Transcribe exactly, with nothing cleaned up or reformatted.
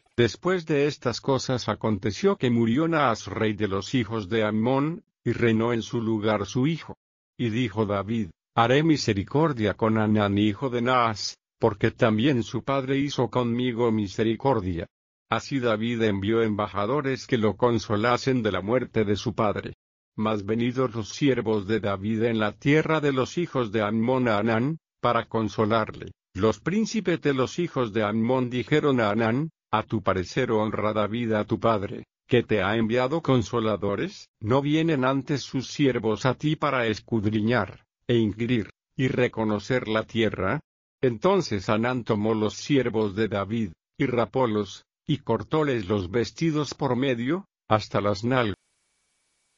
Después de estas cosas aconteció que murió Naas rey de los hijos de Ammón, y reinó en su lugar su hijo. Y dijo David, haré misericordia con Hanán hijo de Naas, porque también su padre hizo conmigo misericordia. Así David envió embajadores que lo consolasen de la muerte de su padre. Mas venidos los siervos de David en la tierra de los hijos de Ammón a Hanán, para consolarle, los príncipes de los hijos de Ammón dijeron a Hanán, a tu parecer honra David a tu padre, que te ha enviado consoladores, ¿no vienen antes sus siervos a ti para escudriñar, e inquirir, y reconocer la tierra? Entonces Hanán tomó los siervos de David, y rapólos, y cortóles los vestidos por medio, hasta las nalgas.